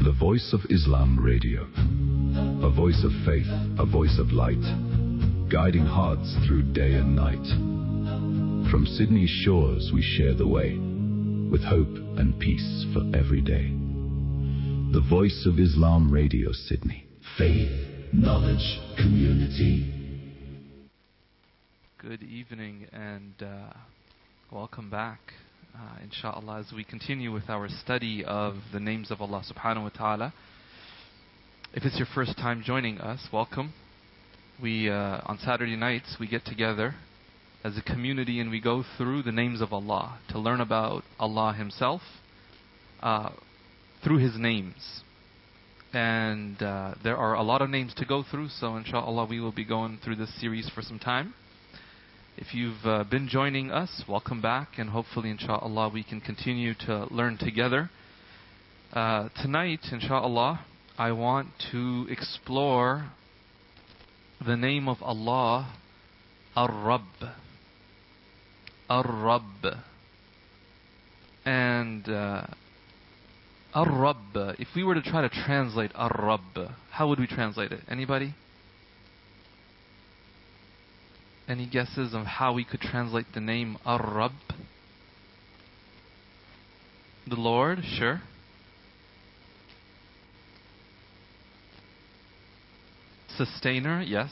The Voice of Islam Radio. A voice of faith, a voice of light, guiding hearts through day and night. From Sydney's shores we share the way, with hope and peace for every day. The Voice of Islam Radio, Sydney. Faith, knowledge, community. Good evening and welcome back, inshallah, as we continue with our study of the names of Allah subhanahu wa ta'ala. If it's your first time joining us, welcome. We, on Saturday nights, we get together as a community and we go through the names of Allah to learn about Allah Himself through His names. And there are a lot of names to go through, so inshallah we will be going through this series for some time. If you've been joining us, welcome back, and hopefully inshallah we can continue to learn together. Tonight, inshallah, I want to explore the name of Allah, Ar-Rabb. Ar-Rabb. And Ar-Rabb, if we were to try to translate Ar-Rabb, how would we translate it? Anybody? Any guesses of how we could translate the name Ar-Rabb? The Lord, sure. Sustainer, yes.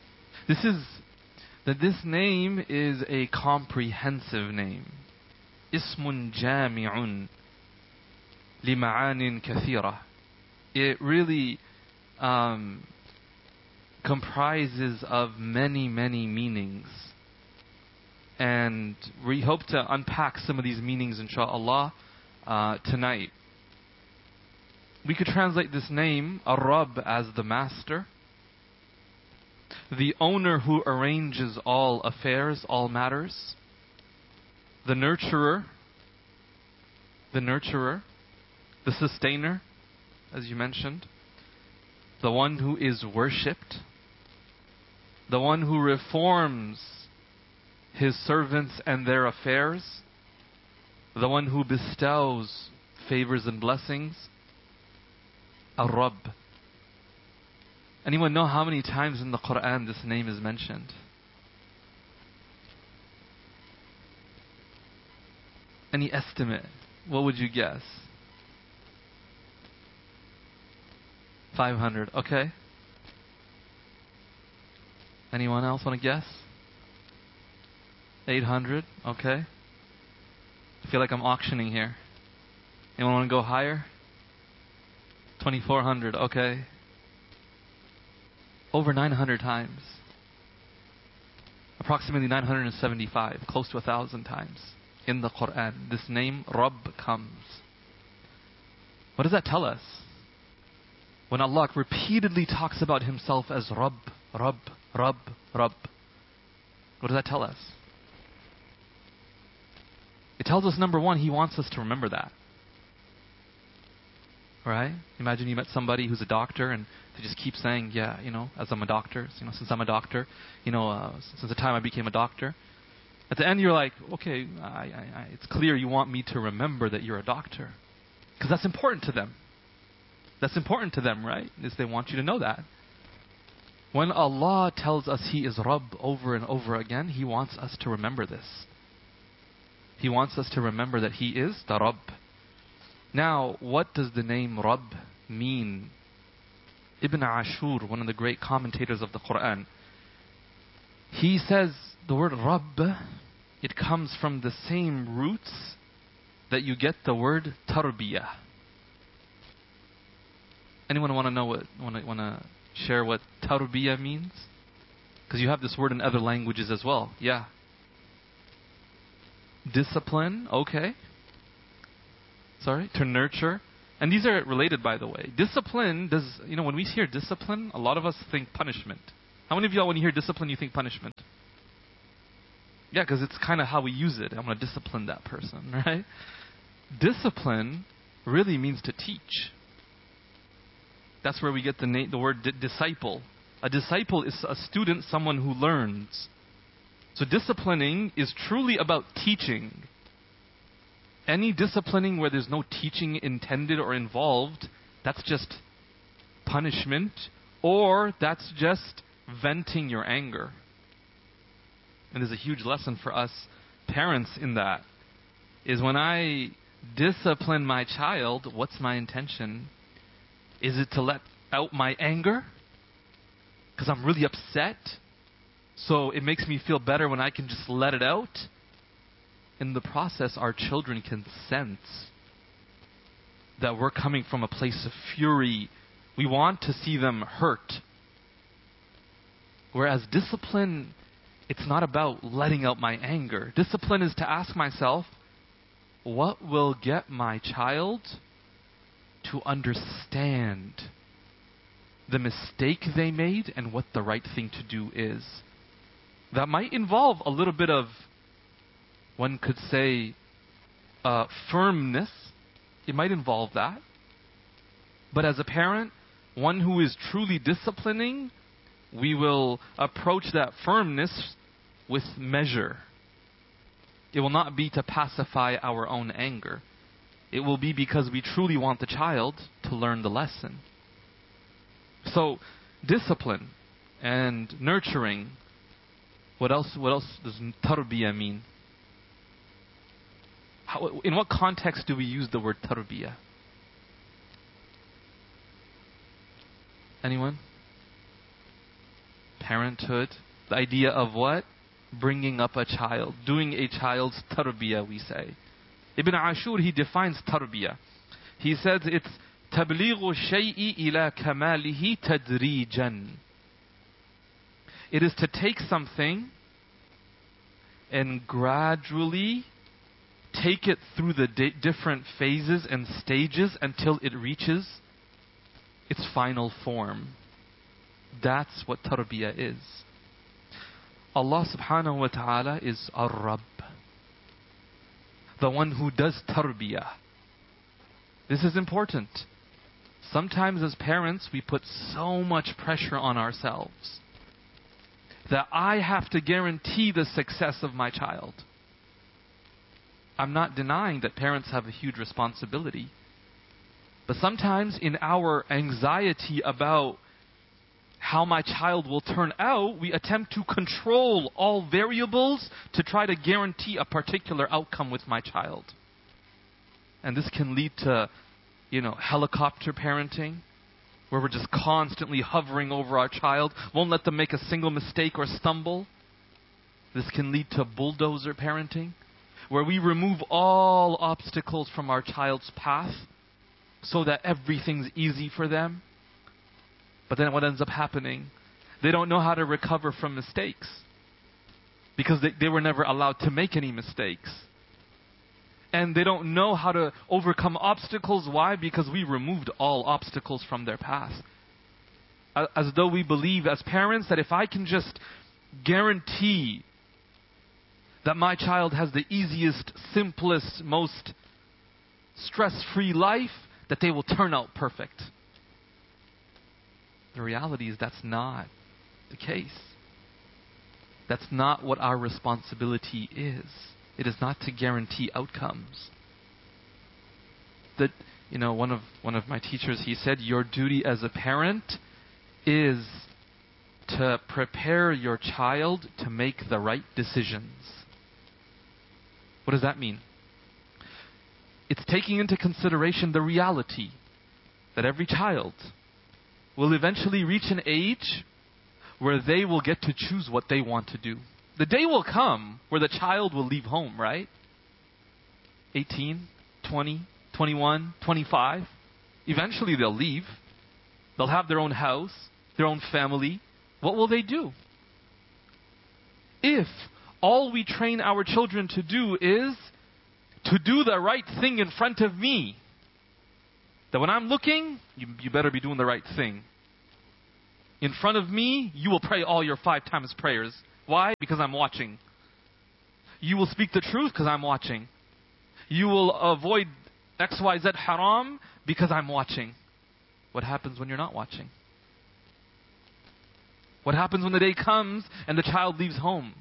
This name is a comprehensive name. Ismun jami'un lima'anin kathira. It really comprises of many, many meanings. And we hope to unpack some of these meanings, inshallah, tonight. We could translate this name, Ar-Rabb, as the master, the owner who arranges all affairs, all matters, the nurturer, the sustainer, as you mentioned, the one who is worshipped, the one who reforms His servants and their affairs, the one who bestows favors and blessings, Ar-Rabb. Anyone know how many times in the Quran this name is mentioned? Any estimate? What would you guess? 500, okay. Anyone else want to guess? 800, okay. I feel like I'm auctioning here. Anyone want to go higher? 2,400, okay. Over 900 times. Approximately 975, close to 1,000 times in the Quran. This name, Rabb, comes. What does that tell us? When Allah repeatedly talks about Himself as Rabb, Rabb, Rabb, Rabb, what does that tell us? It tells us, number one, He wants us to remember that. Right? Imagine you met somebody who's a doctor and they just keep saying, yeah, as I'm a doctor, since I'm a doctor, since the time I became a doctor. At the end you're like, okay, it's clear you want me to remember that you're a doctor. Because that's important to them. That's important to them, right? Is they want you to know that. When Allah tells us He is Rabb over and over again, He wants us to remember this. He wants us to remember that He is the Rabb. Now, what does the name Rabb mean? Ibn Ashur, one of the great commentators of the Quran, he says the word Rabb, it comes from the same roots that you get the word Tarbiyah. Anyone want to share what Tarbiyah means? Because you have this word in other languages as well. Yeah. Discipline, okay. Sorry, to nurture. And these are related, by the way. Discipline does, when we hear discipline, a lot of us think punishment. How many of y'all, when you hear discipline, you think punishment? Yeah, because it's kind of how we use it. I'm going to discipline that person, right? Discipline really means to teach. That's where we get the word disciple. A disciple is a student, someone who learns. So disciplining is truly about teaching. Any disciplining where there's no teaching intended or involved that's just punishment, or that's just venting your anger. And there's a huge lesson for us parents in that, is when I discipline my child, what's my intention? Is it to let out my anger? Because I'm really upset, so it makes me feel better when I can just let it out? In the process, our children can sense that we're coming from a place of fury. We want to see them hurt. Whereas discipline, it's not about letting out my anger. Discipline is to ask myself, what will get my child to understand the mistake they made and what the right thing to do is? That might involve a little bit of, one could say, firmness. It might involve that. But as a parent, one who is truly disciplining, we will approach that firmness with measure. It will not be to pacify our own anger. It will be because we truly want the child to learn the lesson. So, discipline and nurturing. What else does tarbiyah mean? In what context do we use the word tarbiyah? Anyone? Parenthood. The idea of what? Bringing up a child. Doing a child's tarbiyah, we say. Ibn Ashur, he defines tarbiyah. He says it's تبليغ الشيء إلى كماله تدريجا. It is to take something and gradually take it through the different phases and stages until it reaches its final form. That's what tarbiyah is. Allah subhanahu wa ta'ala is Ar-Rabb, the one who does tarbiyah. This is important. Sometimes as parents we put so much pressure on ourselves that I have to guarantee the success of my child. I'm not denying that parents have a huge responsibility. But sometimes in our anxiety about how my child will turn out, we attempt to control all variables to try to guarantee a particular outcome with my child. And this can lead to, helicopter parenting, where we're just constantly hovering over our child, won't let them make a single mistake or stumble. This can lead to bulldozer parenting, where we remove all obstacles from our child's path so that everything's easy for them. But then what ends up happening? They don't know how to recover from mistakes because they were never allowed to make any mistakes. And they don't know how to overcome obstacles. Why? Because we removed all obstacles from their path. As though we believe as parents that if I can just guarantee that my child has the easiest, simplest, most stress-free life, that they will turn out perfect. The reality is that's not the case. That's not what our responsibility is. It is not to guarantee outcomes. That, one of my teachers, he said, your duty as a parent is to prepare your child to make the right decisions. What does that mean? It's taking into consideration the reality that every child will eventually reach an age where they will get to choose what they want to do. The day will come where the child will leave home, right? 18, 20, 21, 25. Eventually they'll leave. They'll have their own house, their own family. What will they do? If all we train our children to do is to do the right thing in front of me, that when I'm looking, you better be doing the right thing. In front of me, you will pray all your 5 times prayers. Why? Because I'm watching. You will speak the truth because I'm watching. You will avoid XYZ haram because I'm watching. What happens when you're not watching? What happens when the day comes and the child leaves home?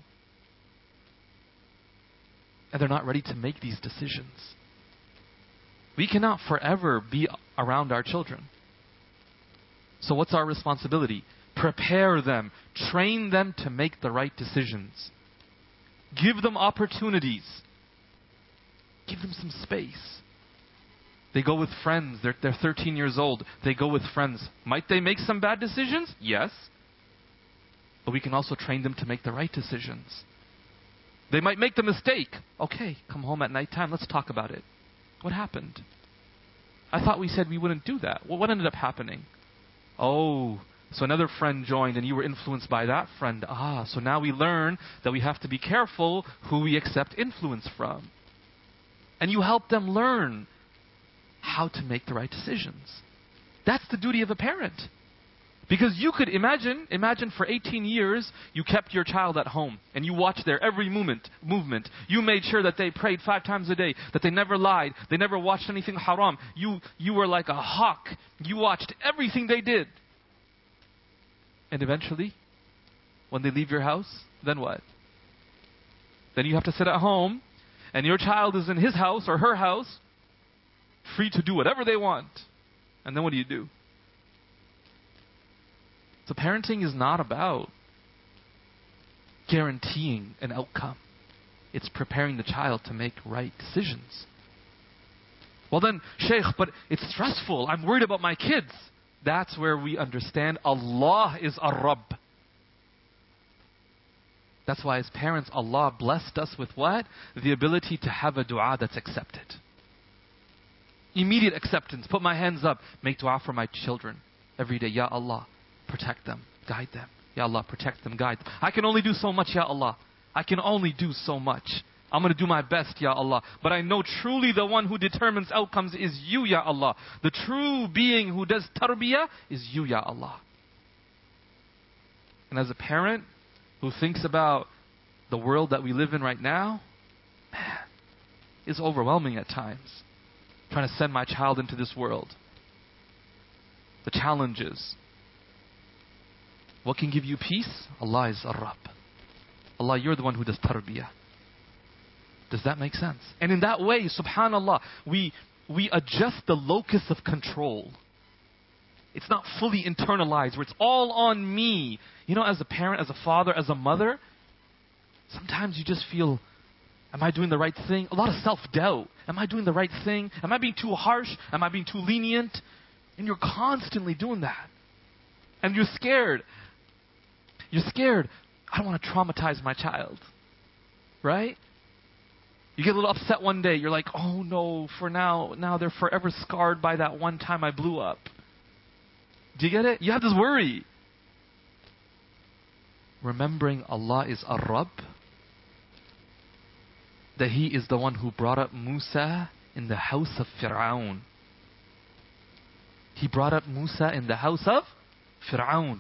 And they're not ready to make these decisions. We cannot forever be around our children. So what's our responsibility? Prepare them. Train them to make the right decisions. Give them opportunities. Give them some space. They go with friends. They're 13 years old. They go with friends. Might they make some bad decisions? Yes. But we can also train them to make the right decisions. They might make the mistake. Okay, come home at nighttime. Let's talk about it. What happened? I thought we said we wouldn't do that. Well, what ended up happening? Oh, so another friend joined and you were influenced by that friend. So now we learn that we have to be careful who we accept influence from. And you help them learn how to make the right decisions. That's the duty of a parent. Because you could imagine for 18 years, you kept your child at home and you watched their every movement. You made sure that they prayed 5 times a day, that they never lied, they never watched anything haram. You were like a hawk. You watched everything they did. And eventually, when they leave your house, then what? Then you have to sit at home and your child is in his house or her house, free to do whatever they want. And then what do? So parenting is not about guaranteeing an outcome. It's preparing the child to make right decisions. Well then, Shaykh, but it's stressful. I'm worried about my kids. That's where we understand Allah is Ar-Rabb. That's why as parents, Allah blessed us with what? The ability to have a dua that's accepted. Immediate acceptance. Put my hands up. Make dua for my children every day. Ya Allah, protect them, guide them. Ya Allah, protect them, guide them. I can only do so much, Ya Allah. I can only do so much. I'm going to do my best, Ya Allah. But I know truly the one who determines outcomes is you, Ya Allah. The true being who does tarbiyah is you, Ya Allah. And as a parent who thinks about the world that we live in right now, man, it's overwhelming at times. Trying to send my child into this world. The challenges. What can give you peace? Allah is Ar-Rabb. Allah, you're the one who does tarbiyah. Does that make sense? And in that way, subhanallah, we adjust the locus of control. It's not fully internalized, where it's all on me. You know, as a parent, as a father, as a mother, sometimes you just feel, am I doing the right thing? A lot of self-doubt. Am I doing the right thing? Am I being too harsh? Am I being too lenient? And you're constantly doing that. And you're scared. You're scared. I don't want to traumatize my child. Right? You get a little upset one day. You're like, oh no, for now they're forever scarred by that one time I blew up. Do you get it? You have this worry. Remembering Allah is Ar-Rabb, that He is the one who brought up Musa in the house of Fir'aun. He brought up Musa in the house of Fir'aun.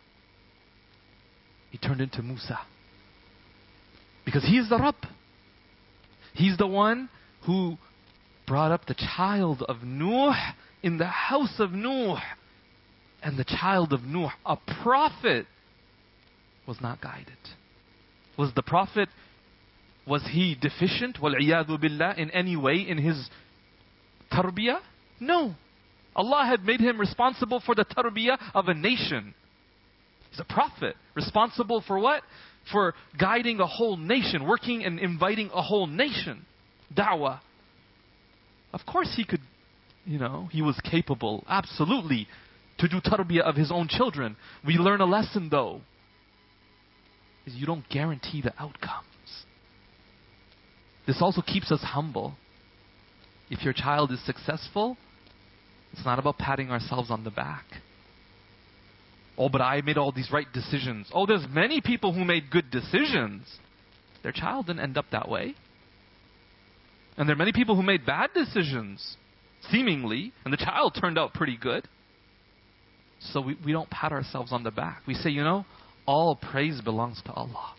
He turned into Musa. Because He is the Rabb. He's the one who brought up the child of Nuh in the house of Nuh. And the child of Nuh, a prophet, was not guided. Was the prophet, was he deficient, wal-iyadhu billah, in any way in his tarbiyah? No. Allah had made him responsible for the tarbiyah of a nation. He's a prophet. Responsible for what? For guiding a whole nation, working and inviting a whole nation. Da'wah. Of course he could, he was capable, absolutely, to do tarbiyah of his own children. We learn a lesson though. Is you don't guarantee the outcomes. This also keeps us humble. If your child is successful, it's not about patting ourselves on the back. Oh, but I made all these right decisions. Oh, there's many people who made good decisions. Their child didn't end up that way. And there are many people who made bad decisions, seemingly, and the child turned out pretty good. So we don't pat ourselves on the back. We say, all praise belongs to Allah.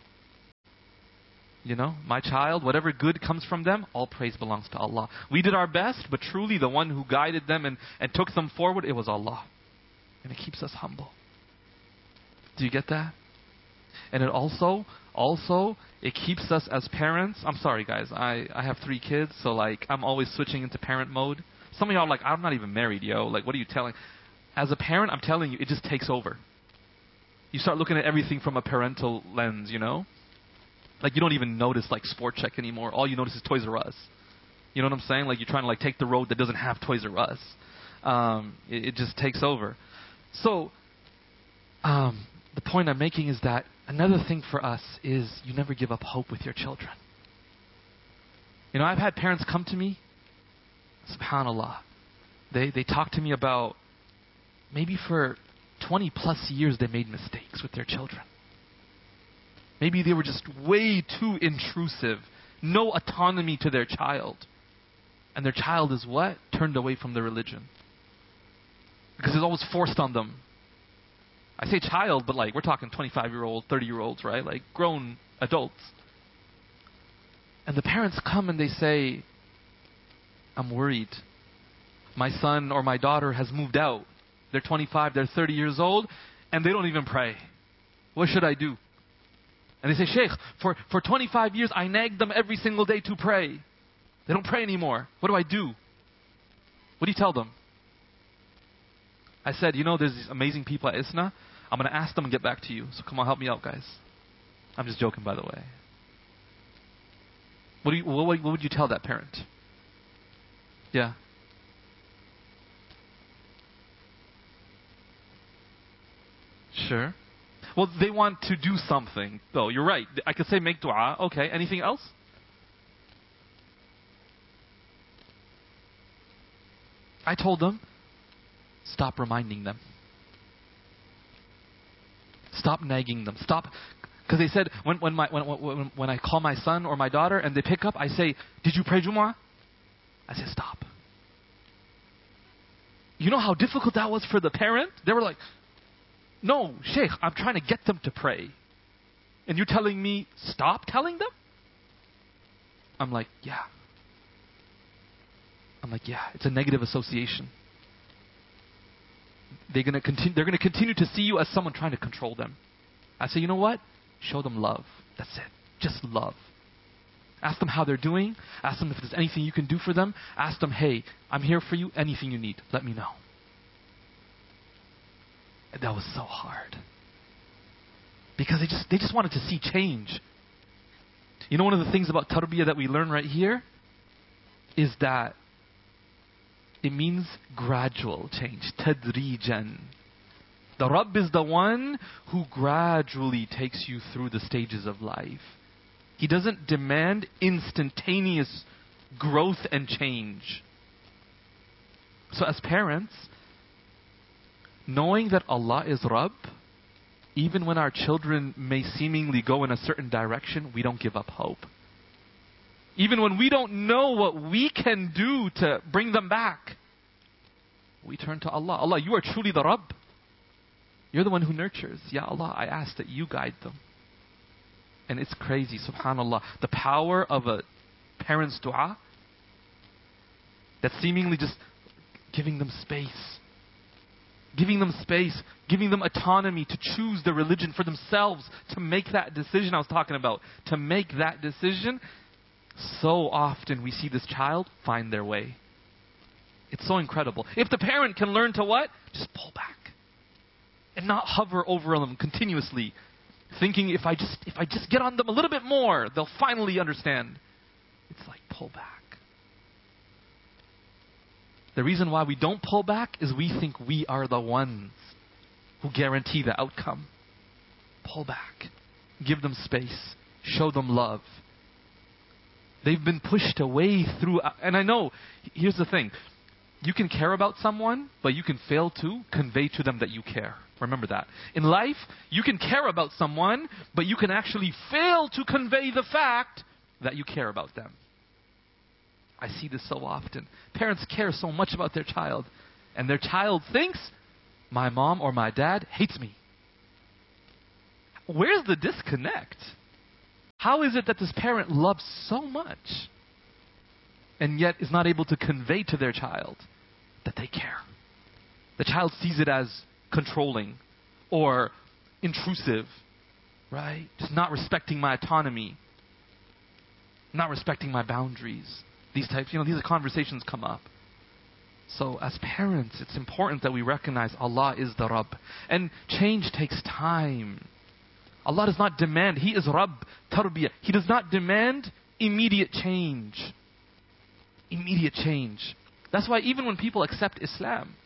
My child, whatever good comes from them, all praise belongs to Allah. We did our best, but truly the one who guided them and took them forward, it was Allah. And it keeps us humble. Do you get that? And it also, it keeps us as parents. I'm sorry guys, I have 3 kids, so I'm always switching into parent mode. Some of y'all are like, I'm not even married, yo. Like, what are you telling? As a parent, I'm telling you, it just takes over. You start looking at everything from a parental lens, you know? Like, you don't even notice, like, Sport Check anymore. All you notice is Toys R Us. You know what I'm saying? Like, you're trying to, like, take the road that doesn't have Toys R Us. It just takes over. So, the point I'm making is that another thing for us is you never give up hope with your children. You know, I've had parents come to me, subhanAllah. They talk to me about maybe for 20 plus years they made mistakes with their children. Maybe they were just way too intrusive, no autonomy to their child. And their child is what? Turned away from the religion. Because it's always forced on them. I say child, but like we're talking 25-year-olds, 30-year-olds, right? Like grown adults. And the parents come and they say, I'm worried. My son or my daughter has moved out. They're 25, they're 30 years old, and they don't even pray. What should I do? And they say, Sheikh, for 25 years I nagged them every single day to pray. They don't pray anymore. What do I do? What do you tell them? I said, you know, there's these amazing people at ISNA. I'm going to ask them and get back to you. So come on, help me out, guys. I'm just joking, by the way. What would you tell that parent? Yeah. Sure. Well, they want to do something, though. You're right. I could say make dua. Okay. Anything else? I told them, stop reminding them. Stop nagging them. Stop. Because they said, when I call my son or my daughter and they pick up, I say, did you pray Jumu'ah? I say, stop. You know how difficult that was for the parent? They were like, no, Sheikh, I'm trying to get them to pray. And you're telling me, stop telling them? I'm like, yeah. It's a negative association. They're going to continue to see you as someone trying to control them. I say, you know what? Show them love. That's it. Just love. Ask them how they're doing. Ask them if there's anything you can do for them. Ask them, hey, I'm here for you. Anything you need, let me know. And that was so hard. Because they just wanted to see change. You know, one of the things about tarbiyah that we learn right here is that it means gradual change. Tadrijan. The Rabb is the one who gradually takes you through the stages of life. He doesn't demand instantaneous growth and change. So as parents, knowing that Allah is Rabb, even when our children may seemingly go in a certain direction, we don't give up hope. Even when we don't know what we can do to bring them back, we turn to Allah. Allah, you are truly the Rabb. You're the one who nurtures. Ya Allah, I ask that you guide them. And it's crazy, subhanAllah. The power of a parent's dua, that's seemingly just giving them space. Giving them space. Giving them autonomy to choose the religion for themselves. To make that decision I was talking about. To make that decision. So often we see this child find their way. It's so incredible. If the parent can learn to what? Just pull back. And not hover over them continuously, thinking if I just get on them a little bit more, they'll finally understand. It's like, pull back. The reason why we don't pull back is we think we are the ones who guarantee the outcome. Pull back. Give them space. Show them love. They've been pushed away through, and I know, here's the thing. You can care about someone, but you can fail to convey to them that you care. Remember that. In life, you can care about someone, but you can actually fail to convey the fact that you care about them. I see this so often. Parents care so much about their child, and their child thinks, my mom or my dad hates me. Where's the disconnect? How is it that this parent loves so much, and yet is not able to convey to their child that they care? The child sees it as controlling or intrusive, right? Just not respecting my autonomy, not respecting my boundaries. These types, these conversations come up. So as parents, it's important that we recognize Allah is the Rabb. And change takes time. Allah does not demand, He is Rabb, Tarbiyah. He does not demand immediate change. Immediate change. That's why even when people accept Islam,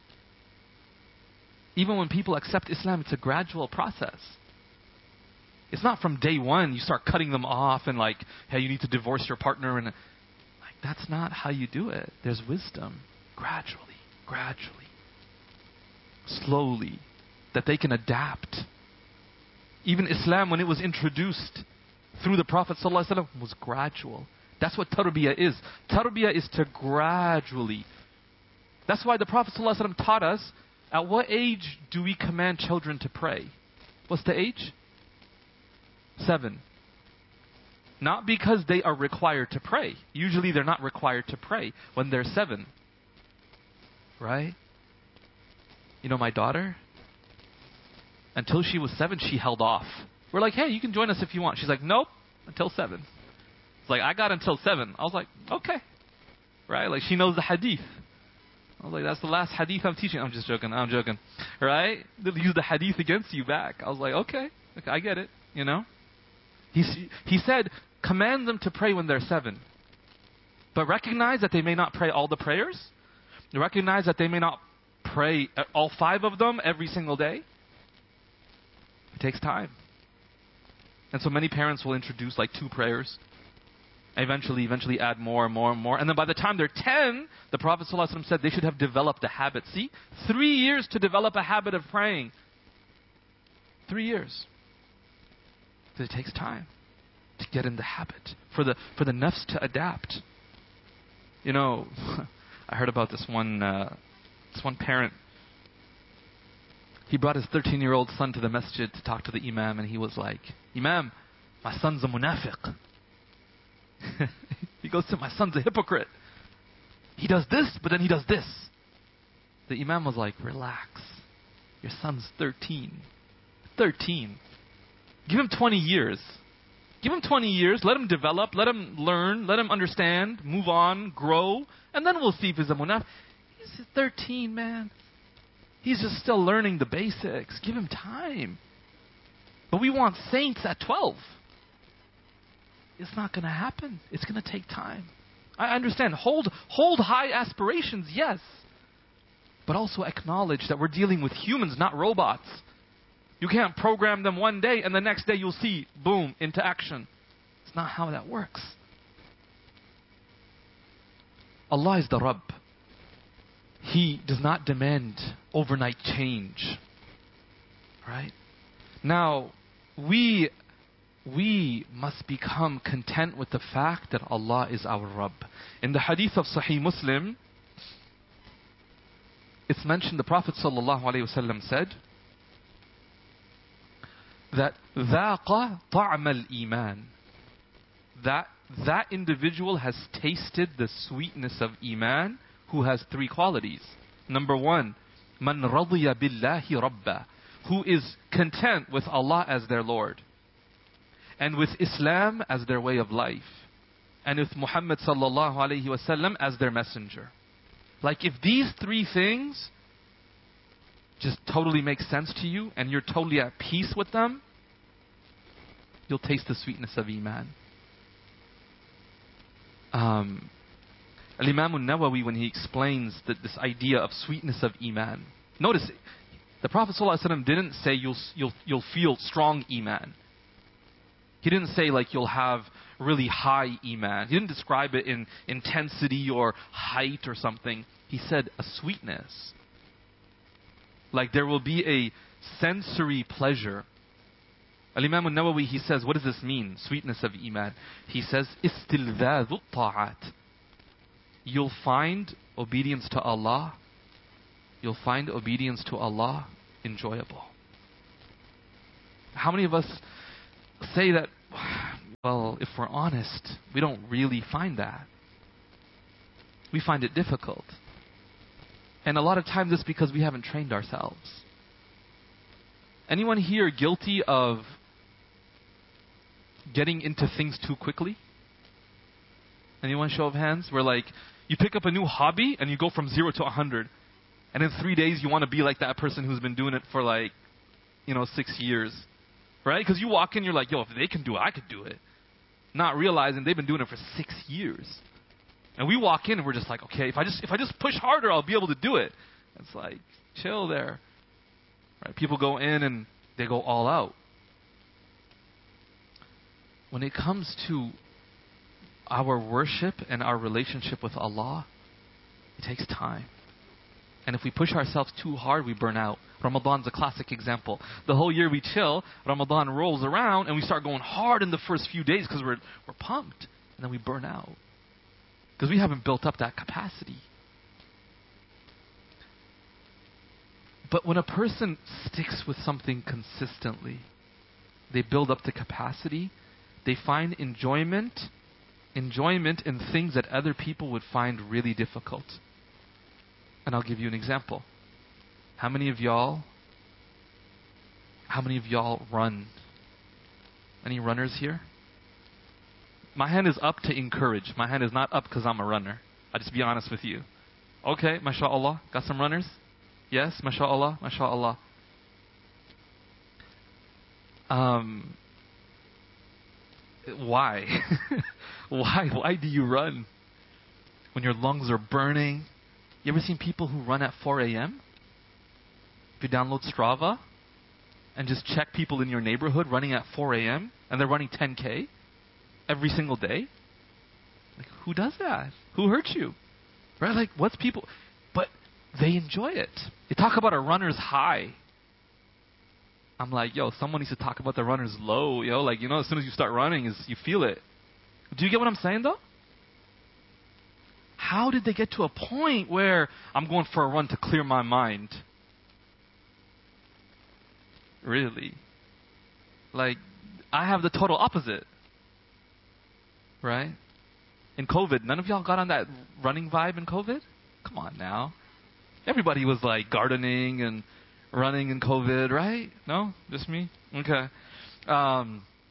it's a gradual process. It's not from day one you start cutting them off and like, hey, you need to divorce your partner. And like, that's not how you do it. There's wisdom. Gradually, slowly, that they can adapt. Even Islam, when it was introduced through the Prophet ﷺ, was gradual. That's what tarbiyah is. Tarbiyah is to gradually. That's why the Prophet ﷺ taught us, at what age do we command children to pray? What's the age? 7. Not because they are required to pray. Usually they're not required to pray when they're 7. Right? You know, my daughter, until she was 7, she held off. We're like, hey, you can join us if you want. She's like, nope, until 7. It's like, I got until 7. I was like, okay. Right? Like, she knows the hadith. I was like, that's the last hadith I'm teaching. I'm joking. Right? They'll use the hadith against you back. I was like, okay, I get it. You know? He said, command them to pray when they're 7. But recognize that they may not pray all the prayers. Recognize that they may not pray all 5 of them every single day. It takes time. And so many parents will introduce like 2 prayers. Eventually add more and more and more. And then by the time they're 10, the Prophet ﷺ said they should have developed a habit. See? 3 years to develop a habit of praying. 3 years. Because it takes time to get in the habit. For the nafs to adapt. You know, I heard about this one parent. He brought his 13-year-old son to the masjid to talk to the imam, and he was like, Imam, my son's a munafiq. He goes to, my son's a hypocrite. He does this, but then he does this. The imam was like, relax. Your son's 13. 13. Give him 20 years. Give him 20 years. Let him develop. Let him learn. Let him understand. Move on. Grow. And then we'll see if he's a munafiq. He's 13, man. He's just still learning the basics. Give him time. But we want saints at 12. It's not going to happen. It's going to take time. I understand. Hold high aspirations, yes. But also acknowledge that we're dealing with humans, not robots. You can't program them one day and the next day you'll see, boom, into action. It's not how that works. Allah is the Rabb. He does not demand overnight change. Right? Now, we must become content with the fact that Allah is our Rabb. In the hadith of Sahih Muslim, it's mentioned the Prophet ﷺ said that ذَاقَ طَعْمَ الْإِيمَانِ, that individual has tasted the sweetness of Iman who has 3 qualities. Number 1, مَنْ رَضِيَ بِاللَّهِ رَبَّا, who is content with Allah as their Lord, and with Islam as their way of life, and with Muhammad sallallahu alayhi wasallam as their messenger. Like if these 3 things just totally make sense to you and you're totally at peace with them, you'll taste the sweetness of Iman. Al-Imam al-Nawawi, when he explains this idea of sweetness of Iman, notice the Prophet ﷺ didn't say you'll feel strong Iman. He didn't say like you'll have really high Iman. He didn't describe it in intensity or height or something. He said a sweetness. Like there will be a sensory pleasure. Al-Imam al-Nawawi, he says, what does this mean? Sweetness of Iman. He says, istilzadhu ta'at. You'll find obedience to Allah. You'll find obedience to Allah enjoyable. How many of us say that, well, if we're honest, we don't really find that. We find it difficult. And a lot of times it's because we haven't trained ourselves. Anyone here guilty of getting into things too quickly? Anyone, show of hands? Where like, You pick up a new hobby and you go from 0 to 100. And in 3 days, you want to be like that person who's been doing it for 6 years. Right? Because you walk in, you're like, yo, if they can do it, I could do it. Not realizing they've been doing it for 6 years. And we walk in and we're just like, okay, if I just push harder, I'll be able to do it. It's like, chill there. Right? People go in and they go all out. When it comes to our worship and our relationship with Allah, it takes time. And if we push ourselves too hard, we burn out. Ramadan's a classic example. The whole year we chill, Ramadan rolls around, and we start going hard in the first few days because we're pumped. And then we burn out. Because we haven't built up that capacity. But when a person sticks with something consistently, they build up the capacity, they find enjoyment in things that other people would find really difficult. And I'll give you an example. How many of y'all run? Any runners here? My hand is up to encourage. My hand is not up because I'm a runner. I'll just be honest with you. Okay, mashallah. Got some runners? Yes, mashallah, mashallah. Why? Why do you run? When your lungs are burning? You ever seen people who run at 4 a.m.? If you download Strava and just check people in your neighborhood running at 4 a.m. and they're running 10K every single day, like, who does that? Who hurt you? Right? Like, what's people? But they enjoy it. They talk about a runner's high. I'm like, yo, someone needs to talk about the runner's low, yo. Like, as soon as you start running, you feel it. Do you get what I'm saying, though? How did they get to a point where I'm going for a run to clear my mind? Really? Like, I have the total opposite. Right? In COVID, none of y'all got on that running vibe in COVID? Come on now. Everybody was like gardening and running in COVID, right? No? Just me? Okay. But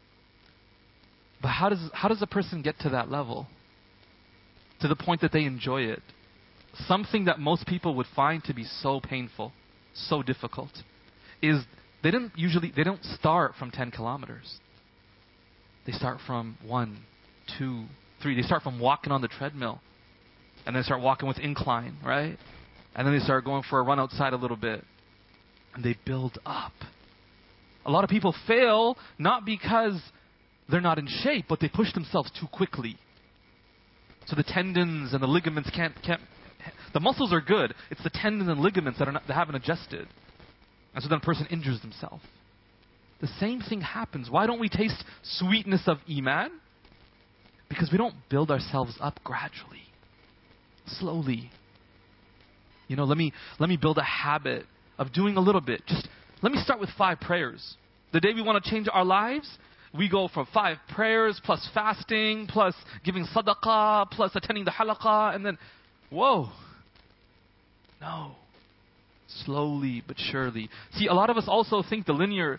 how does a person get to that level? To the point that they enjoy it. Something that most people would find to be so painful, so difficult, is they don't start from 10 kilometers. They start from 1, 2, 3. They start from walking on the treadmill. And then they start walking with incline, right? And then they start going for a run outside a little bit. And they build up. A lot of people fail not because they're not in shape, but they push themselves too quickly. So the tendons and the ligaments can't. The muscles are good. It's the tendons and ligaments that haven't adjusted. And so then a person injures themselves. The same thing happens. Why don't we taste sweetness of Iman? Because we don't build ourselves up gradually, slowly. Let me build a habit of doing a little bit. Just let me start with 5 prayers. The day we want to change our lives, we go from 5 prayers plus fasting plus giving sadaqah plus attending the halaqah, and then, whoa. No. Slowly but surely. See, a lot of us also think the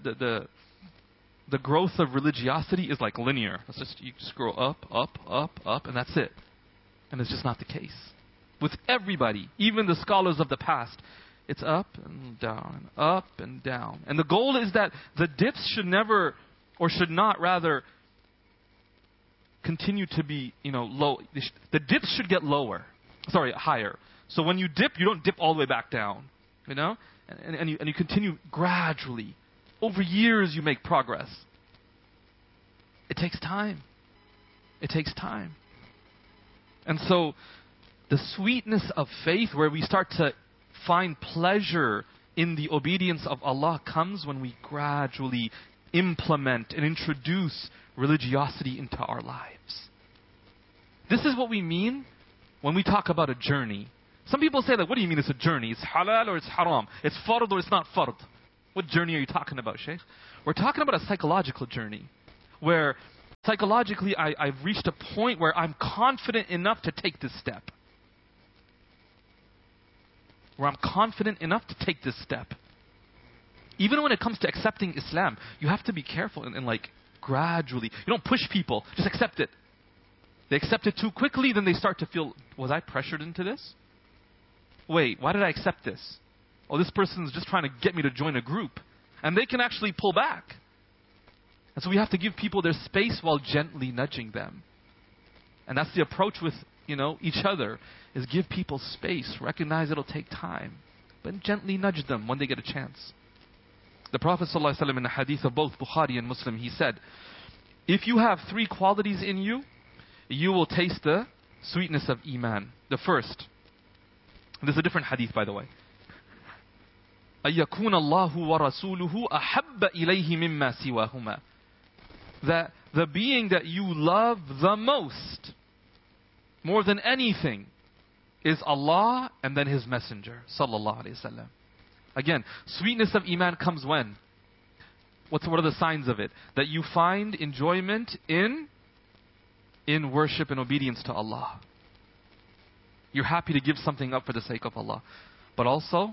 growth of religiosity is like linear. You just grow up, and that's it. And it's just not the case. With everybody, even the scholars of the past, it's up and down, up and down. And the goal is that the dips should never, or should not rather, continue to be, low. The dips should get higher. So when you dip, you don't dip all the way back down, and you continue gradually. Over years, you make progress. It takes time. It takes time. And so, the sweetness of faith, where we start to find pleasure in the obedience of Allah, comes when we gradually implement and introduce religiosity into our lives. This is what we mean when we talk about a journey. Some people say that, what do you mean it's a journey? It's halal or it's haram? It's fard or it's not fard? What journey are you talking about, Sheikh? We're talking about a psychological journey, where psychologically I've reached a point where I'm confident enough to take this step. Even when it comes to accepting Islam, you have to be careful and gradually. You don't push people, just accept it. They accept it too quickly, then they start to feel, was I pressured into this? Wait, why did I accept this? Oh, this person's just trying to get me to join a group. And they can actually pull back. And so we have to give people their space while gently nudging them. And that's the approach with, each other, is give people space. Recognize it'll take time. But gently nudge them when they get a chance. The Prophet ﷺ in a hadith of both Bukhari and Muslim, he said, if you have 3 qualities in you, you will taste the sweetness of Iman. The first, this is a different hadith by the way. أَيَّكُونَ اللَّهُ وَرَسُولُهُ أَحَبَّ إِلَيْهِ مِمَّا سِوَاهُمَا. That the being that you love the most, more than anything, is Allah and then His Messenger, sallallahu alaihi wasallam. Again, sweetness of Iman comes when? What are the signs of it? That you find enjoyment in worship and obedience to Allah. You're happy to give something up for the sake of Allah. But also,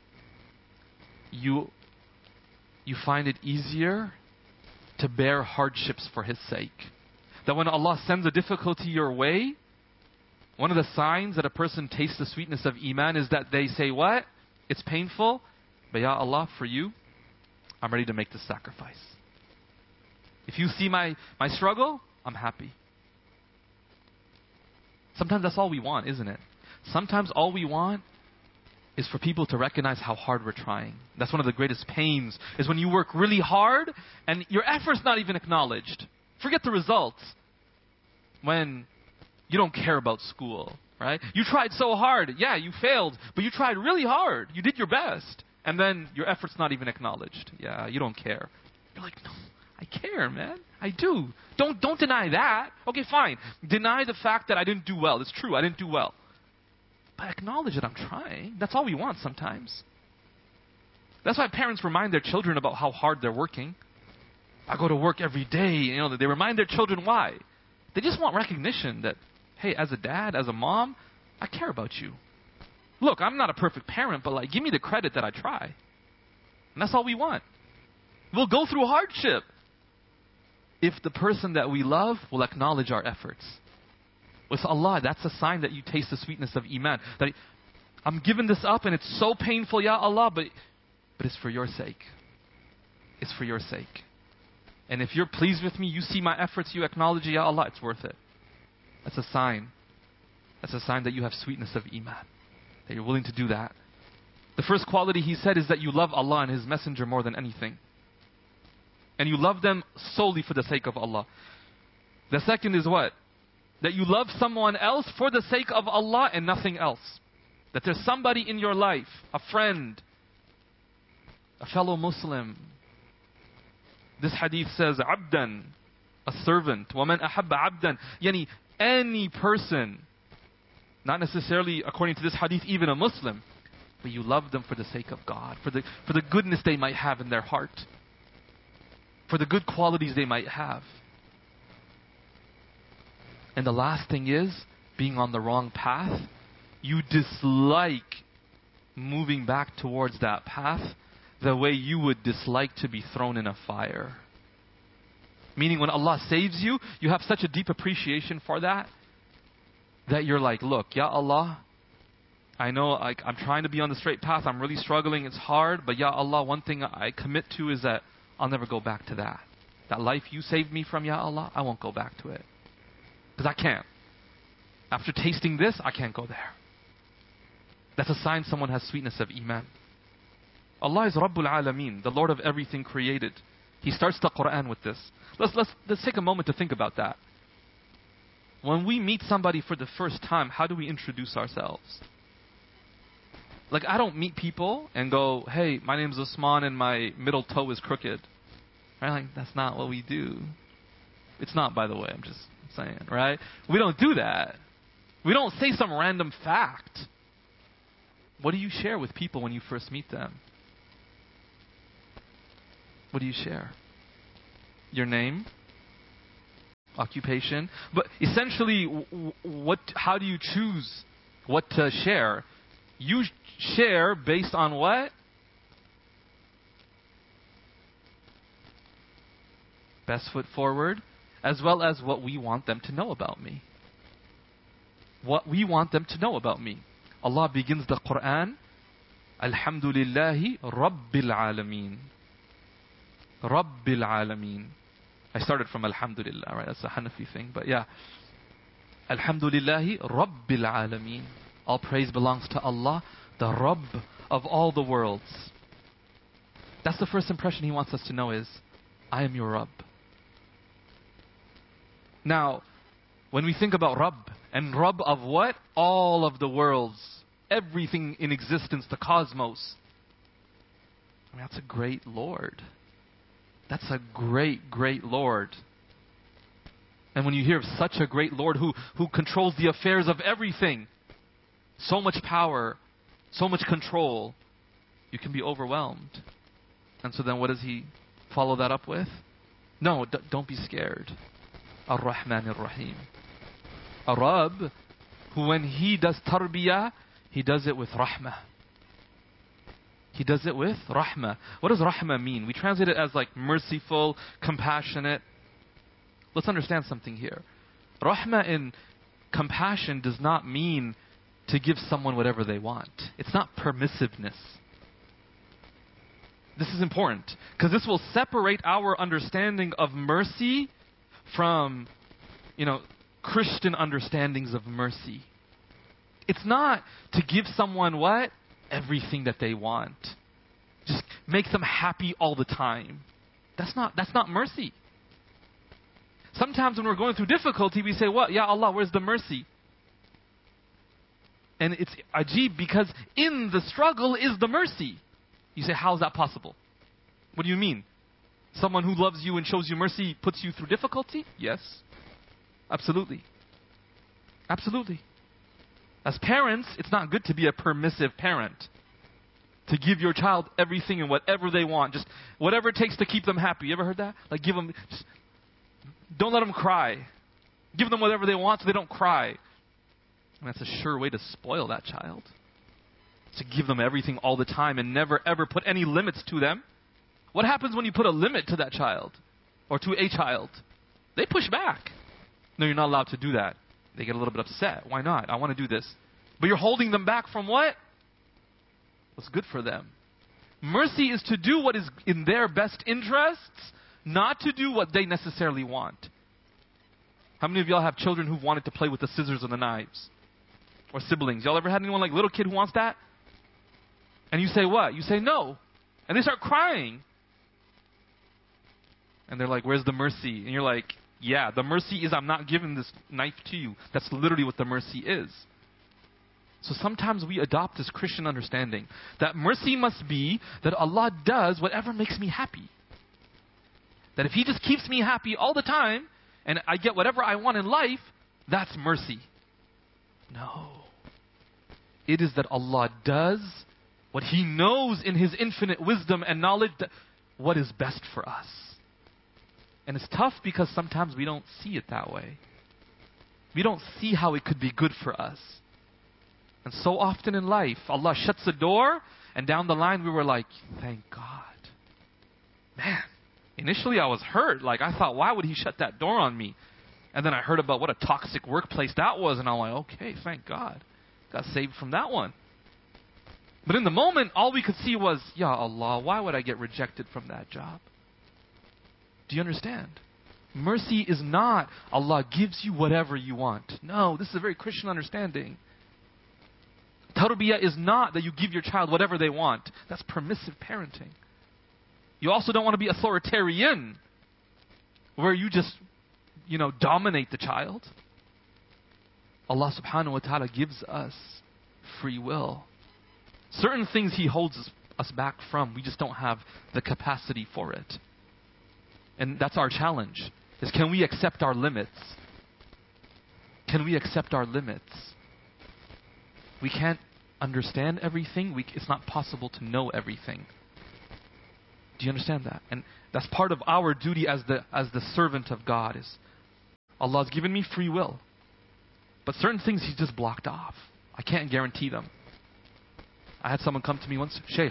you find it easier to bear hardships for His sake. That when Allah sends a difficulty your way, one of the signs that a person tastes the sweetness of Iman is that they say, what? It's painful, but Ya Allah, for you, I'm ready to make the sacrifice. If you see my struggle, I'm happy. Sometimes that's all we want, isn't it? Sometimes all we want is for people to recognize how hard we're trying. That's one of the greatest pains, is when you work really hard and your effort's not even acknowledged. Forget the results. When you don't care about school, right? You tried so hard. Yeah, you failed, but you tried really hard. You did your best. And then your effort's not even acknowledged. Yeah, you don't care. You're like, no, I care, man. I do. Don't deny that. Okay, fine. Deny the fact that I didn't do well. It's true, I didn't do well. But acknowledge that I'm trying. That's all we want sometimes. That's why parents remind their children about how hard they're working. I go to work every day. They remind their children why. They just want recognition that, hey, as a dad, as a mom, I care about you. Look, I'm not a perfect parent, but give me the credit that I try. And that's all we want. We'll go through hardship if the person that we love will acknowledge our efforts. With Allah, that's a sign that you taste the sweetness of Iman. That I'm giving this up and it's so painful, Ya Allah, but it's for your sake. It's for your sake. And if you're pleased with me, you see my efforts, you acknowledge, Ya Allah, it's worth it. That's a sign. That's a sign that you have sweetness of Iman. That you're willing to do that. The first quality he said is that you love Allah and His Messenger more than anything. And you love them solely for the sake of Allah. The second is what? That you love someone else for the sake of Allah and nothing else. That there's somebody in your life, a friend, a fellow Muslim. This hadith says, abdan, a servant. وَمَنْ أَحَبَّ عَبْدًا. Yani, any person, not necessarily according to this hadith, even a Muslim, but you love them for the sake of God, for the goodness they might have in their heart, for the good qualities they might have. And the last thing is, being on the wrong path, you dislike moving back towards that path the way you would dislike to be thrown in a fire. Meaning when Allah saves you, you have such a deep appreciation for that, that you're like, look, Ya Allah, I know I'm trying to be on the straight path, I'm really struggling, it's hard, but Ya Allah, one thing I commit to is that I'll never go back to that. That life you saved me from, Ya Allah, I won't go back to it. Because I can't. After tasting this, I can't go there. That's a sign someone has sweetness of Iman. Allah is Rabbul Alameen, the Lord of everything created. He starts the Quran with this. Let's take a moment to think about that. When we meet somebody for the first time, how do we introduce ourselves? I don't meet people and go, hey, my name's Usman and my middle toe is crooked. Right? That's not what we do. It's not, by the way, I'm just saying, right? We don't do that. We don't say some random fact. What do you share with people when you first meet them? What do you share? Your name? Occupation? But essentially, how do you choose what to share? You share based on what? Best foot forward, as well as what we want them to know about me. what we want them to know about me. Allah begins the Quran, Alhamdulillahi Rabbil Alameen. Rabbil Alameen. I started from Alhamdulillah, right? That's a Hanafi thing, but yeah. Alhamdulillahi Rabbil Alameen. All praise belongs to Allah, the Rabb of all the worlds. That's the first impression He wants us to know is, I am your Rabb. Now, when we think about Rabb, and Rabb of what? All of the worlds. Everything in existence, the cosmos. I mean, that's a great Lord. That's a great, great Lord. And when you hear of such a great Lord who controls the affairs of everything, so much power, so much control, you can be overwhelmed. And so then what does He follow that up with? No, don't be scared. Ar-Rahman Ar-Rahim. A Rabb who when He does tarbiyah, He does it with rahmah. He does it with rahmah. What does rahmah mean? We translate it as like merciful, compassionate. Let's understand something here. Rahmah in compassion does not mean to give someone whatever they want. It's not permissiveness. This is important because this will separate our understanding of mercy from, Christian understandings of mercy. It's not to give someone what? Everything that they want. Just make them happy all the time. That's not mercy. Sometimes when we're going through difficulty, we say, what? Ya Allah, where's the mercy? And it's ajib because in the struggle is the mercy. You say, how is that possible? What do you mean? Someone who loves you and shows you mercy puts you through difficulty? Yes. Absolutely. Absolutely. As parents, it's not good to be a permissive parent. To give your child everything and whatever they want. Just whatever it takes to keep them happy. You ever heard that? Like give them, don't let them cry. Give them whatever they want so they don't cry. And that's a sure way to spoil that child. To give them everything all the time and never ever put any limits to them. What happens when you put a limit to that child? Or to a child? They push back. No, you're not allowed to do that. They get a little bit upset. Why not? I want to do this. But you're holding them back from what? What's good for them. Mercy is to do what is in their best interests, not to do what they necessarily want. How many of y'all have children who've wanted to play with the scissors and the knives? Or siblings? Y'all ever had anyone like little kid who wants that? And you say what? You say no. And they start crying. And they're like, where's the mercy? And you're like, yeah, the mercy is I'm not giving this knife to you. That's literally what the mercy is. So sometimes we adopt this Christian understanding that mercy must be that Allah does whatever makes me happy. That if He just keeps me happy all the time and I get whatever I want in life, that's mercy. No. It is that Allah does what He knows in His infinite wisdom and knowledge that what is best for us. And it's tough because sometimes we don't see it that way. We don't see how it could be good for us. And so often in life, Allah shuts the door, and down the line we were like, thank God. Man, initially I was hurt. Like I thought, why would He shut that door on me? And then I heard about what a toxic workplace that was, and I'm like, okay, thank God. Got saved from that one. But in the moment, all we could see was, Ya Allah, why would I get rejected from that job? Do you understand? Mercy is not Allah gives you whatever you want. No, this is a very Christian understanding. Tarbiyah is not that you give your child whatever they want. That's permissive parenting. You also don't want to be authoritarian, where you just, dominate the child. Allah subhanahu wa ta'ala gives us free will. Certain things He holds us back from. We just don't have the capacity for it. And that's our challenge, is can we accept our limits? Can we accept our limits? We can't understand everything. It's not possible to know everything. Do you understand that? And that's part of our duty as the servant of God is Allah's given me free will. But certain things He's just blocked off. I can't guarantee them. I had someone come to me once, Sheikh,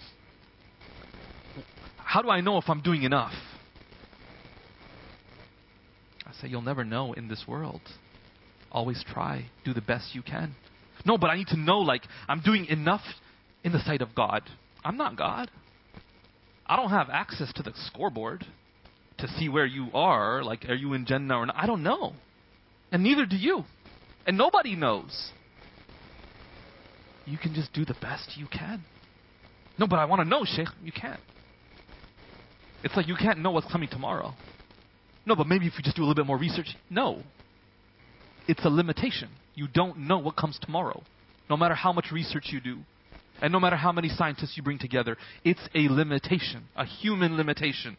how do I know if I'm doing enough? I say, you'll never know in this world. Always try. Do the best you can. No, but I need to know, like, I'm doing enough in the sight of God. I'm not God. I don't have access to the scoreboard to see where you are. Like, are you in Jannah or not? I don't know. And neither do you. And nobody knows. You can just do the best you can. No, but I want to know, Sheikh. You can't. It's like you can't know what's coming tomorrow. No, but maybe if you just do a little bit more research. No. It's a limitation. You don't know what comes tomorrow. No matter how much research you do. And no matter how many scientists you bring together. It's a limitation. A human limitation.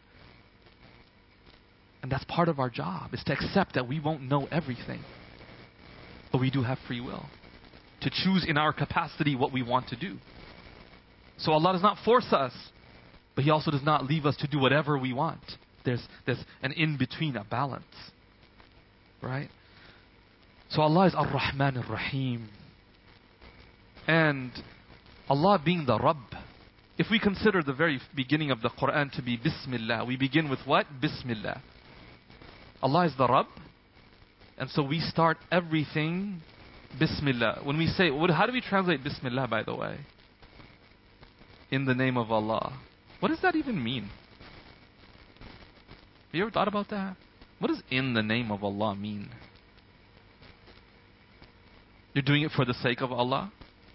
And that's part of our job. Is to accept that we won't know everything. But we do have free will. To choose in our capacity what we want to do. So Allah does not force us. But He also does not leave us to do whatever we want. There's an in-between, a balance. Right? So Allah is Ar-Rahman Ar-Rahim. And Allah being the Rabb. If we consider the very beginning of the Quran to be Bismillah, we begin with what? Bismillah. Allah is the Rabb. And so we start everything Bismillah. When we say, how do we translate Bismillah, by the way? In the name of Allah. What does that even mean? Have you ever thought about that? What does in the name of Allah mean? You're doing it for the sake of Allah?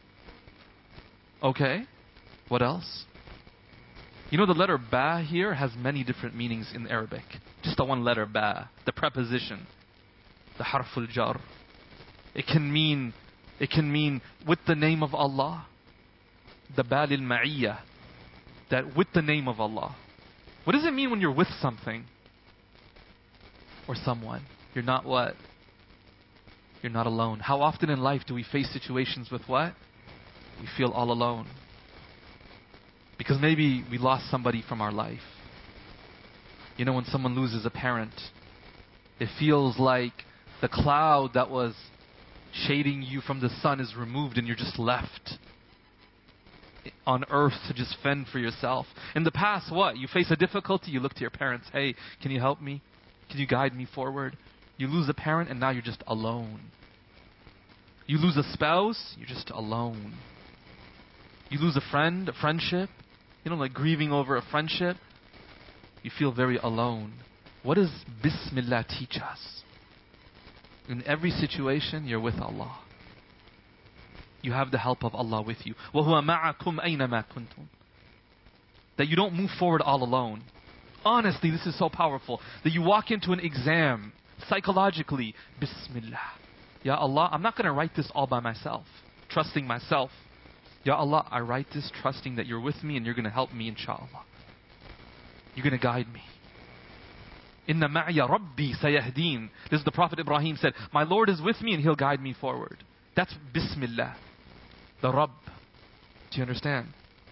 Okay. What else? You know the letter ba here has many different meanings in Arabic. Just the one letter ba. The preposition. The harful jar. It can mean with the name of Allah. The ba lil ma'iyah. That with the name of Allah. What does it mean when you're with something? Or someone? You're not what? You're not alone. How often in life do we face situations with what? We feel all alone. Because maybe we lost somebody from our life. You know, when someone loses a parent, it feels like the cloud that was shading you from the sun is removed and you're just left on earth to just fend for yourself. In the past, what? You face a difficulty, you look to your parents. Hey, can you help me? Can you guide me forward? You lose a parent and now you're just alone. You lose a spouse, you're just alone. You lose a friend, a friendship, you know, like grieving over a friendship, you feel very alone. What does Bismillah teach us? In every situation, you're with Allah. You have the help of Allah with you. وَهُوَ مَعَكُمْ أَيْنَمَا كُنْتُمْ. That you don't move forward all alone. Honestly, this is so powerful. That you walk into an exam, psychologically, Bismillah. Ya Allah, I'm not going to write this all by myself. Trusting myself. Ya Allah, I write this trusting that you're with me and you're going to help me, inshallah. You're going to guide me. Inna ma'ya rabbi sayahdeen. This is the Prophet Ibrahim said, my Lord is with me and He'll guide me forward. That's Bismillah. The Rabb. Do you understand?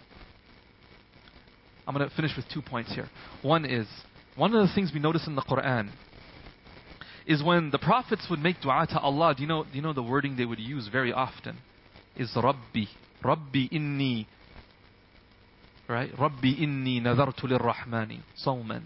I'm going to finish with 2 points here. One of the things we notice in the Quran is when the prophets would make dua to Allah, do you know the wording they would use very often? Is Rabbi. Rabbi inni. Right? Rabbi inni nadartu lirrahmani sawman.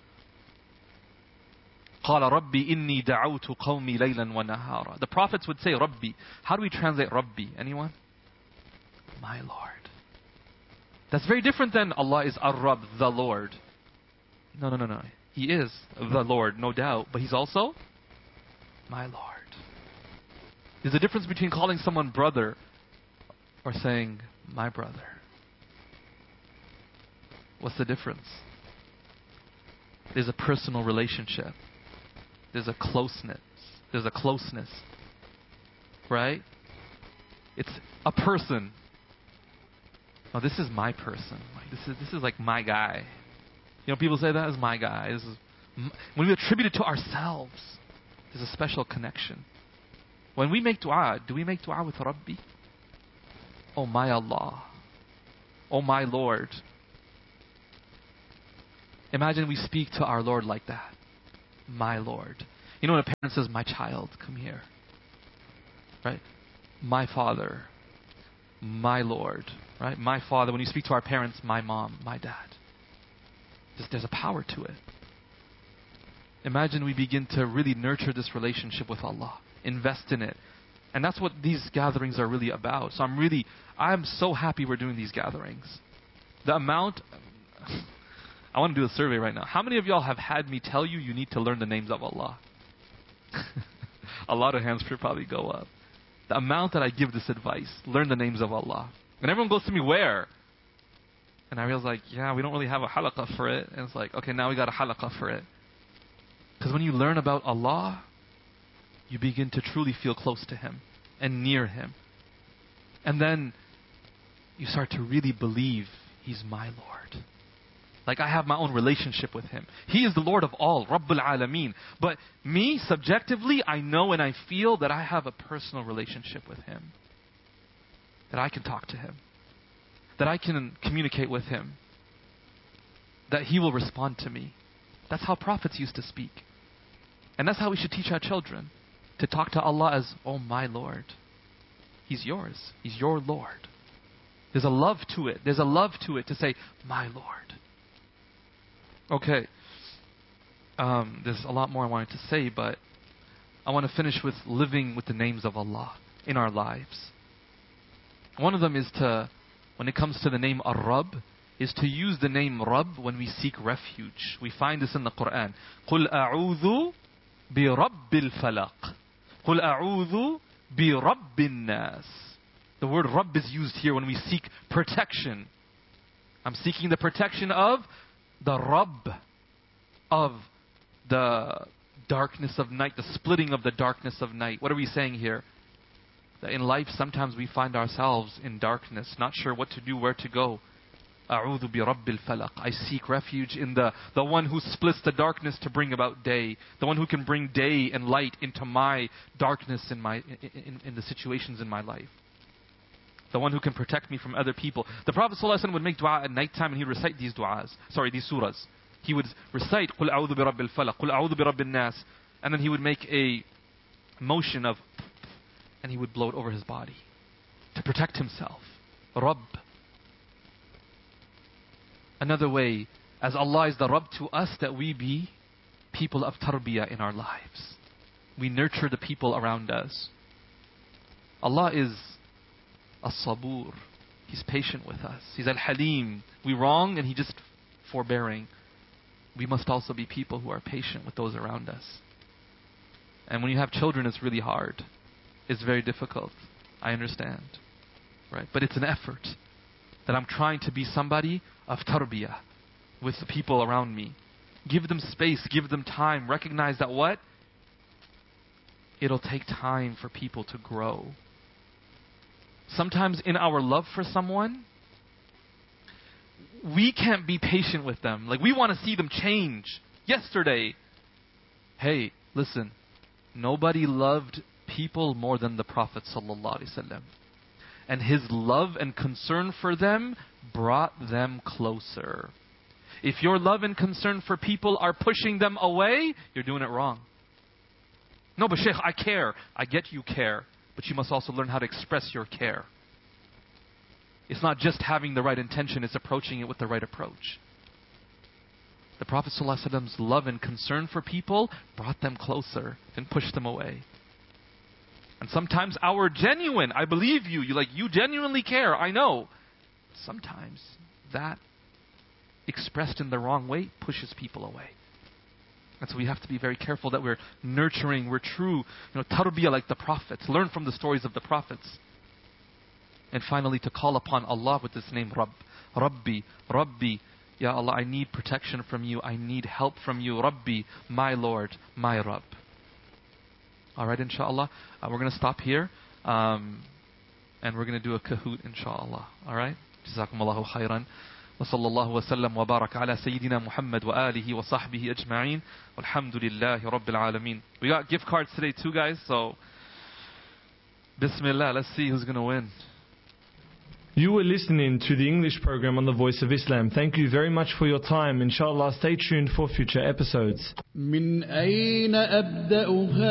قال ربي إني دعوت قومي ليلا ونهارا. The prophets would say Rabbi. How do we translate Rabbi? Anyone? My Lord. That's very different than Allah is Ar-Rabb, the Lord. No. He is the Lord, no doubt. But He's also my Lord. There's a difference between calling someone brother or saying my brother. What's the difference? There's a personal relationship. There's a closeness. Right? It's a person. Oh, this is my person. This is like my guy. You know, people say that is my guy. When we attribute it to ourselves, there's a special connection. When we make dua, do we make dua with Rabbi? Oh my Allah. Oh my Lord. Imagine we speak to our Lord like that. My Lord. You know when a parent says, my child, come here. Right? My father. My Lord. Right? My father. When you speak to our parents, my mom, my dad. There's a power to it. Imagine we begin to really nurture this relationship with Allah. invest in it. And that's what these gatherings are really about. So I'm so happy we're doing these gatherings. The amount, I want to do a survey right now. How many of y'all have had me tell you need to learn the names of Allah? A lot of hands should probably go up. The amount that I give this advice, learn the names of Allah. And everyone goes to me, where? And I was like, yeah, we don't really have a halaqah for it. And it's like, okay, now we got a halaqah for it. Because when you learn about Allah, you begin to truly feel close to Him and near Him. And then you start to really believe He's my Lord. Like I have my own relationship with Him. He is the Lord of all, Rabbul Alameen. But me, subjectively, I know and I feel that I have a personal relationship with Him. That I can talk to Him. That I can communicate with Him. That He will respond to me. That's how prophets used to speak. And that's how we should teach our children. To talk to Allah as, oh my Lord. He's yours. He's your Lord. There's a love to it. There's a love to it to say, my Lord. Okay. There's a lot more I wanted to say, but I want to finish with living with the names of Allah in our lives. One of them is to, when it comes to the name Ar-Rabb, is to use the name Rabb when we seek refuge. We find this in the Quran. قُلْ أَعُوذُ بِرَبِّ الْفَلَقِ قُلْ أَعُوذُ بِرَبِّ النَّاسِ. The word Rabb is used here when we seek protection. I'm seeking the protection of the Rabb, of the darkness of night, the splitting of the darkness of night. What are we saying here? That in life sometimes we find ourselves in darkness, not sure what to do, where to go. أعوذ برب الفلق. I seek refuge in the one who splits the darkness to bring about day, the one who can bring day and light into my darkness in the situations in my life, the one who can protect me from other people. The Prophet ﷺ would make dua at night time and he'd recite these surahs. He would recite قُلْ أَعُوذُ بِرَبِّ الْفَلَقِ قُلْ أَعُوذُ بِرَبِّ النَّاسِ, and then he would make a motion of, and he would blow it over his body to protect himself. Rabb. Another way, as Allah is the Rabb to us, that we be people of tarbiyah in our lives. We nurture the people around us. Allah is As-Sabur. He's patient with us. He's Al-Halim. We wrong and He just forbearing. We must also be people who are patient with those around us. And when you have children, it's really hard. It's very difficult. I understand. Right? But it's an effort. That I'm trying to be somebody of tarbiyah with the people around me. Give them space, give them time. Recognize that what? It'll take time for people to grow. Sometimes in our love for someone, we can't be patient with them. Like we want to see them change yesterday. Hey, listen. Nobody loved people more than the Prophet ﷺ. And his love and concern for them brought them closer. If your love and concern for people are pushing them away, you're doing it wrong. No, but Shaykh, I care. I get you care. But you must also learn how to express your care. It's not just having the right intention, it's approaching it with the right approach. The Prophet ﷺ's love and concern for people brought them closer and pushed them away. And sometimes our genuine, I believe you, you genuinely care, I know. Sometimes that expressed in the wrong way pushes people away. And so we have to be very careful that we're nurturing, we're true, tarbiyah like the prophets. Learn from the stories of the prophets. And finally to call upon Allah with this name Rabb. Rabbi, Rabbi. Ya Allah, I need protection from you. I need help from you. Rabbi, my Lord, my Rabb. Alright, inshallah. We're going to stop here. And we're going to do a kahoot, inshallah. Alright? Jazakumullahu khairan. وصلى الله وسلم وبارك على سيدنا محمد وآله وصحبه أجمعين والحمد لله رب العالمين. We got gift cards today too, guys, so Bismillah, let's see who's going to win. You were listening to the English program on the Voice of Islam. Thank you very much for your time. Inshallah, stay tuned for future episodes.